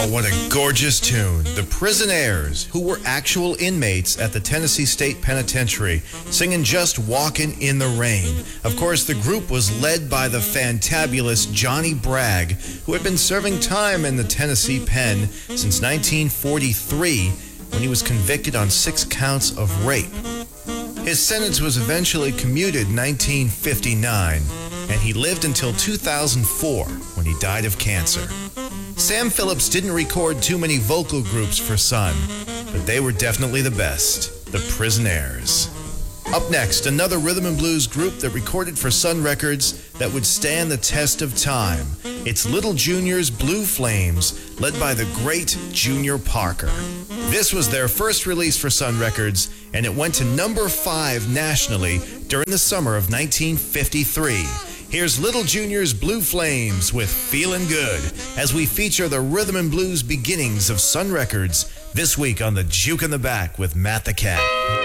Oh, what a gorgeous tune. The Prisonaires, who were actual inmates at the Tennessee State Penitentiary, singing Just Walkin' in the Rain. Of course, the group was led by the fantabulous Johnny Bragg, who had been serving time in the Tennessee pen since 1943 when he was convicted on 6 counts of rape. His sentence was eventually commuted in 1959, and he lived until 2004 when he died of cancer. Sam Phillips didn't record too many vocal groups for Sun, but they were definitely the best, the Prisonaires. Up next, another rhythm and blues group that recorded for Sun Records that would stand the test of time. It's Little Junior's Blue Flames, led by the great Junior Parker. This was their first release for Sun Records, and it went to number 5 nationally during the summer of 1953. Here's Little Junior's Blue Flames with Feelin' Good as we feature the rhythm and blues beginnings of Sun Records this week on the Juke in the Back with Matt the Cat.